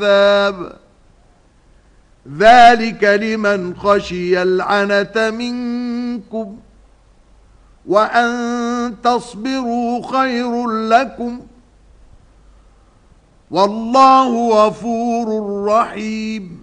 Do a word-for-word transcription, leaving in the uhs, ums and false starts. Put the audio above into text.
العذاب ذلك لمن خشي العنة منكم وأن تصبروا خير لكم والله غفور رحيم.